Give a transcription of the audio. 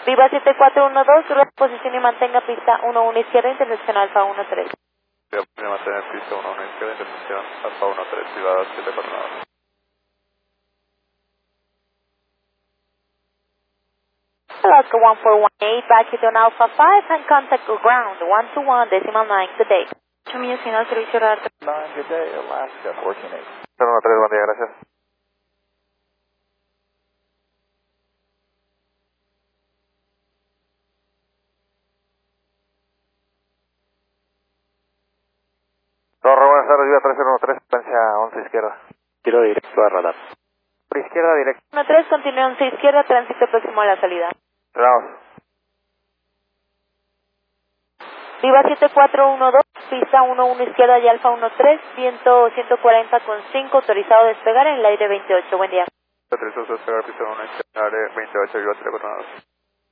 Viva 7412, su posición y mantenga pista 11 izquierda, intersección Alfa 13. Viva, mantener pista 11 izquierda, intersección Alfa 13, Viva 749. Alaska 1418, back to on Alpha 5 and contact ground 121 decimal 9, good day. 8 millas final, servicio radar. 9, good day, Alaska 148. 013, buen día, gracias. Torre, buenas tardes, Viva 3013, distancia 11 izquierda. Tiro directo a radar. Por izquierda, directo. 13, continúe 11 izquierda, tránsito próximo a la salida. Vamos. Viva 7412, pista 11 izquierda y Alfa 13, viento 140,5, autorizado a despegar en el aire 28, buen día. 3 despegar, pista 1 izquierda, 28, Viva 749.